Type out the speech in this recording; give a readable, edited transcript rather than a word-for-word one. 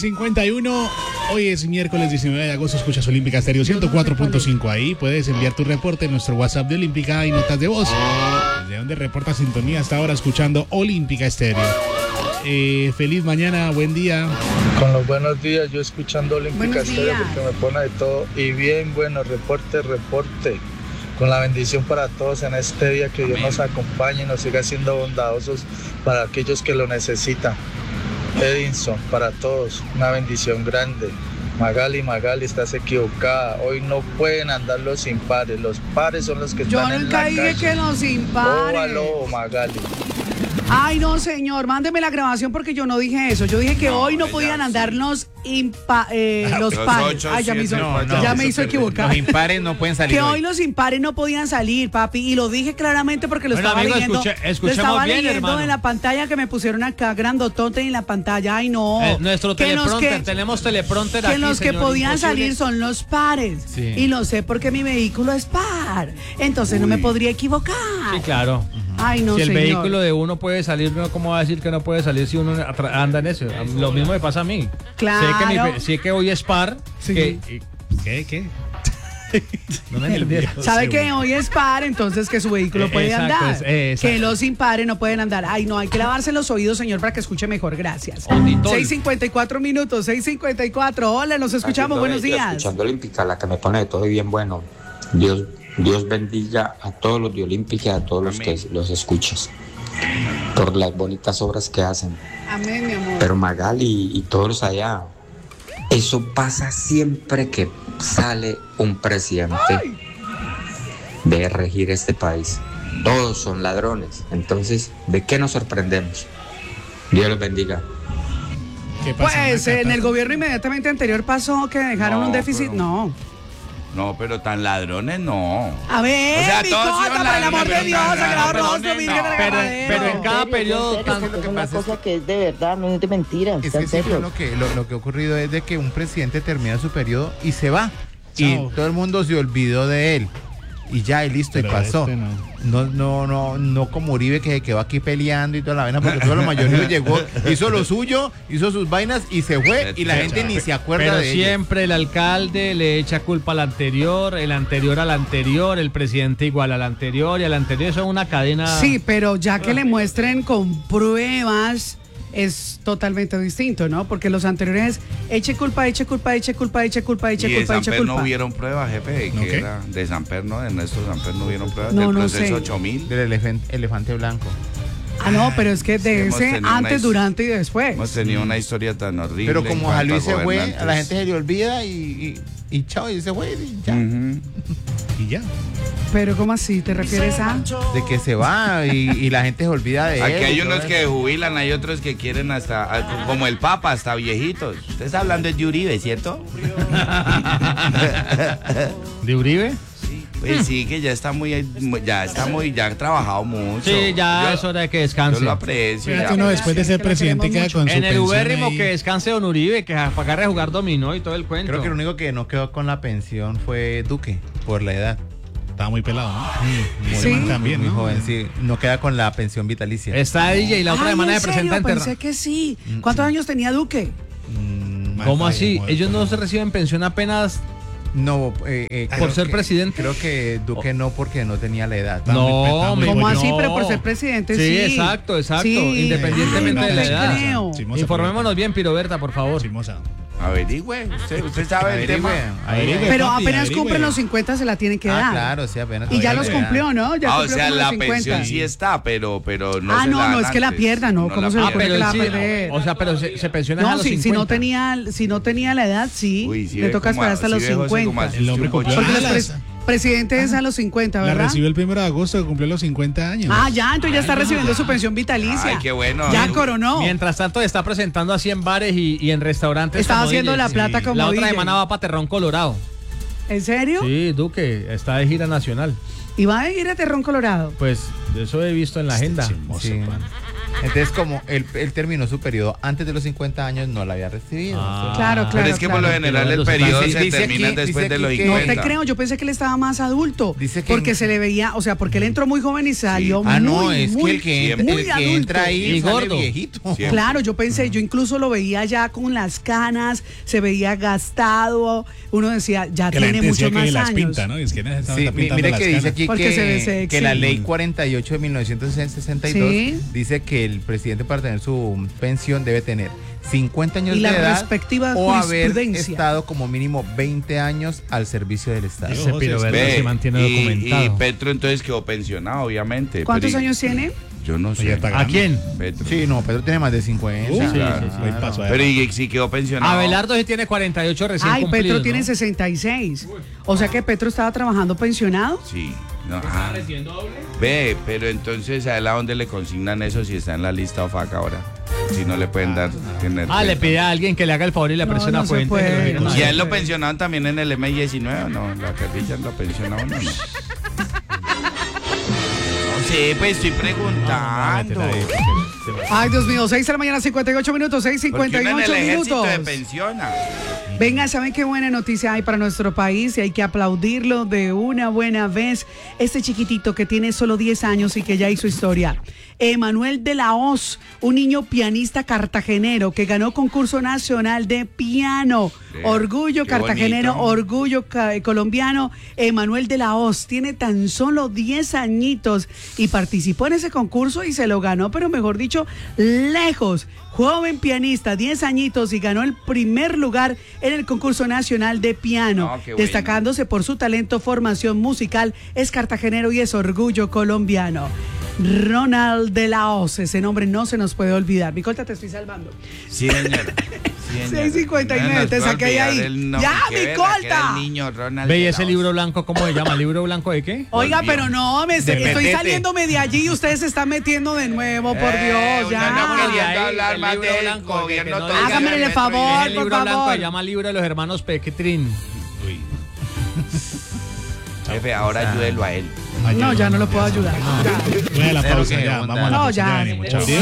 6:51. Hoy es miércoles 19 de agosto. Escuchas Olímpica Estéreo 104.5. Ahí puedes enviar tu reporte en nuestro WhatsApp de Olímpica y notas de voz. ¿Desde dónde reporta sintonía hasta ahora escuchando Olímpica Estéreo? Feliz mañana, buen día. Con los buenos días, yo escuchando Olímpica Estéreo porque me pone de todo. Y bien, bueno, reporte. Con la bendición para todos en este día, que Dios nos acompañe y nos siga siendo bondadosos para aquellos que lo necesitan. Edinson, para todos, una bendición grande. Magali, estás equivocada. Hoy no pueden andar los impares. Los pares son los que están en la calle. Yo nunca dije que los impares. Óvalo, Magali. Ay, no, señor, mándeme la grabación porque yo no dije eso. Yo dije que hoy no podían andar los pares. Ay, ya me hizo equivocar. Los impares no pueden salir. Que hoy los impares no podían salir, papi. Y lo dije claramente porque lo estaba leyendo. Escuchemos bien, leyendo hermano. en la pantalla que me pusieron acá, grandotote en la pantalla. Ay, no. Nuestro teleprompter, tenemos teleprompter aquí, que los que podían imposible salir son los pares. Sí. Y lo sé porque mi vehículo es par. Entonces no me podría equivocar. Sí, claro. Ay, no, si el señor. vehículo de uno puede salir, ¿cómo va a decir que no puede salir si uno anda en eso? Lo mismo me pasa a mí. Claro. Sé que hoy es par. Sí. ¿Qué? No me entendieron. ¿Sabe que hoy es par? Entonces que su vehículo puede Exacto, andar. exacto. Que los impares no pueden andar. Ay, no, hay que lavarse los oídos, señor, para que escuche mejor. Gracias. Auditol. 6:54 minutos, 6:54. Hola, nos escuchamos. Buenos días. Escuchando Olímpica, la que me pone de todo y bien bueno. Dios bendiga a todos los de Olímpica y a todos los que los escuchas por las bonitas obras que hacen. Amén, mi amor. Pero Magali y todos los allá, eso pasa siempre que sale un presidente de regir este país. Todos son ladrones. Entonces, ¿de qué nos sorprendemos? Dios los bendiga. ¿Qué pasa, Pues Maca? en el gobierno inmediatamente anterior pasó que dejaron un déficit. No, pero tan ladrones no. A ver, O sea, mi todos cosa, son por el amor ladrones, de Dios, pero sagrado ladrones rostro, no. Virgen del Pero Agadero. en cada periodo Es una cosa que es de verdad, no es de mentiras. Es está que en siempre serio. lo que ha ocurrido es de que un presidente termina su periodo y se va. Chao. Y todo el mundo se olvidó de él. Y ya, y listo, Pero y pasó. No como Uribe, que se quedó aquí peleando y toda la vaina, porque todo lo mayoría llegó, hizo lo suyo, hizo sus vainas y se fue, y la gente ni se acuerda Pero de ello. siempre el alcalde le echa culpa al anterior, el anterior al anterior, el presidente igual al anterior y al anterior. Eso es una cadena. Sí, pero ya que le muestren con pruebas es totalmente distinto, ¿no? Porque los anteriores eche culpa. Y de Samper no hubieron pruebas, jefe. ¿No Que qué? era de Samper, ¿no? De Ernesto Samper no hubieron pruebas. No, Del no proceso sé. 8000. Del elefante blanco. Ah, no, pero es que Sí, de hemos ese tenido antes, una- durante y después. Hemos tenido una historia tan horrible. Pero en como cuanto Jalí a se fue, gobernantes. a la gente se le olvida y chao, y se fue y ya. Ujú. Y ya. Pero ¿cómo así? ¿Te refieres a? De que se va y la gente se olvida de él. Aquí hay y todo unos que eso. jubilan, hay otros que quieren hasta, como el Papa, hasta viejitos. Usted está hablando de Uribe, ¿cierto? ¿De Uribe? Pues sí, que ya ha trabajado mucho. Sí, ya Yo- es hora de que Yo descanse. lo aprecio. Fíjate, ya. uno después de ser que lo presidente queremos queda con su En el pensión ubérrimo ahí. que descanse don Uribe, que para acá de jugar dominó y todo el cuento. Creo que lo único que no quedó con la pensión fue Duque, por la edad. Estaba muy pelado, ¿no? Sí. Muy también, Muy ¿no? joven, sí. No queda con la pensión vitalicia. Está DJ y la otra Ay, semana ¿en se presenta serio? en Pensé que sí. ¿Cuántos años tenía Duque? ¿Cómo Maca, así? como- Ellos no se reciben pensión apenas No, por ser presidente. Creo que Duque no, porque no tenía la edad. No, muy ¿Cómo bueno. así? no. Pero por ser presidente, sí. Sí, exacto. Sí. Independientemente Ay, de no la te edad. creo. Chimosa, Informémonos bien, Piroberta, por favor. Chimosa. Averigüe, usted sabe el tema. Averigüe. Pero papi, apenas averigüe. cumplen los 50 se la tienen que dar. Claro, sí, apenas. Y ya todavía los le da. cumplió, ¿no? Ya Ah, o cumplió sea, como la los 50. pensión sí está, pero no Ah, se la no, dan no es que la antes. pierda, ¿no? ¿Cómo la se le Ah, ocurre pierden. que la pero va a sí, perder? o sea, pero se pensiona a No, los si 50. no tenía la edad, sí. Uy, sí le ve toca como esperar hasta sí los ve, José, como 50. así El hombre un cumplió pollo. Porque los alas. presidente es a los 50, La ¿verdad? recibió el 1 de agosto, que cumplió los 50 años. Ah, ya, entonces ya está recibiendo su pensión vitalicia. Ay, qué bueno. Ya Ay, coronó. Mientras tanto está presentando así en bares y en restaurantes. Estaba como haciendo DJ. la plata como La otra DJ. semana va para Terrón, Colorado. ¿En serio? Sí, Duque está de gira nacional. ¿Y va a ir a Terrón, Colorado? Pues eso he visto en la agenda. Chimoso, Sí. pan. Entonces, como él terminó su periodo antes de los 50 años, no la había recibido. Claro. Pero es que por lo general el periodo se termina aquí- después de los dice aquí 50. No te creo, yo pensé que él estaba más adulto. Dice que porque se le veía, o sea, porque él entró muy joven y salió muy, no, es muy, que el que, muy el que adulto. entra ahí Y sale gordo. viejito. Siempre. Claro, yo pensé, yo incluso lo veía ya con las canas, se veía gastado. Uno decía, ya Que la tiene gente decía muchos que más las años. pinta, ¿no? Y es que está Sí, pintando mire las que dice canas. aquí Porque se ve que sexy. la ley 48 de 1962 Sí. dice que el presidente para tener su pensión debe tener 50 años Y de la edad respectiva o haber jurisprudencia. estado como mínimo 20 años al servicio del Estado. Digo, Ese José, piro ve, verde se mantiene y documentado. Petro entonces quedó pensionado, obviamente. ¿Cuántos pero- años tiene? Yo no sé. Ya está ¿A grande. quién? Petro. Sí, no, Pedro tiene más de 50. Sí, claro. buen paso, Pero y si quedó pensionado. Abelardo sí tiene 48 recién Ay, cumplidos, Petro ¿no? tiene 66. O sea que Petro estaba trabajando pensionado. Sí. No, Ve, pero entonces a él a dónde le consignan eso si está en la lista OFAC ahora. Si no le pueden dar tener. Le pide a alguien que le haga el favor y le No, presiona no se fuente. puede, que lo miren no ahí. ¿Y a él lo pensionaron también en el M19 o no? La guerrilla lo pensionaron o no. No sé, pues estoy preguntando. Ay, Dios mío, 6 de la mañana, 58 minutos, Porque uno en 6:58 el ejército minutos. de pensiona. Venga, ¿saben qué buena noticia hay para nuestro país? Y hay que aplaudirlo de una buena vez. Este chiquitito que tiene solo 10 años y que ya hizo historia. Emanuel de la Hoz, un niño pianista cartagenero que ganó concurso nacional de piano. Orgullo qué cartagenero, bonito. orgullo colombiano. Emanuel de la Hoz tiene tan solo 10 añitos y participó en ese concurso y se lo ganó, pero mejor dicho, lejos. Joven pianista, 10 añitos y ganó el primer lugar en el concurso nacional de piano, No, qué bueno. destacándose por su talento, formación musical, es cartagenero y es orgullo colombiano. Ronald de la Hoz, ese nombre no se nos puede olvidar. Micolta, te estoy salvando. Sí, señora. 6:59, te saqué de ahí. ¡Ya, Micolta! El niño Ronald Ve, ¿y de ese la libro Hoz. blanco cómo se llama? ¿Libro blanco de qué? Oiga, Volvió. pero no, estoy Petete. saliéndome de allí y ustedes se están metiendo de nuevo, por Dios, uno ya. no quería Ahí, hablar el más libro del blanco, gobierno que no todo el día Hágame del el metro y favor, de- El por libro blanco favor. se llama Libro de los Hermanos Pequetrín. Jefe, ahora ayúdelo a él. No, ya no lo puedo ayudar. Voy a la Pero pausa que ya. onda. Vamos a la No, pausa. ya. Ya venimos. Chao.